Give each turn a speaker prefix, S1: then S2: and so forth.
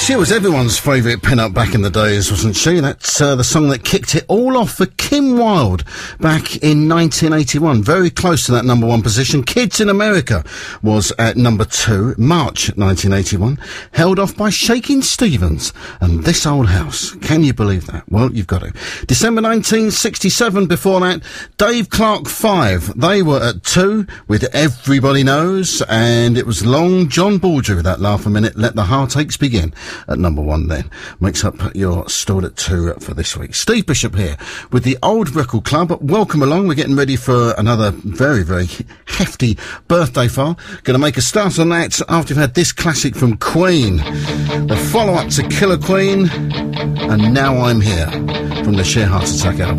S1: She was everyone's favourite pin-up back in the days, wasn't she? That's the song that kicked it all off for Kim Wilde back in 1981. Very close to that number one position. Kids in America was at number 2, March 1981. Held off by Shakin' Stevens and This Old House. Can you believe that? Well, you've got to. December 1967, before that, Dave Clark 5. They were at 2 with Everybody Knows, and it was Long John Baldry with that Laugh a Minute, Let the Heartaches Begin. At number 1 then. Makes up your stored at 2 for this week. Steve Bishop here with the Old Record Club. Welcome along. We're getting ready for another very, very hefty birthday file. Going to make a start on that after we've had this classic from Queen. The follow-up to Killer Queen and Now I'm Here from the Sheer Heart Attack album.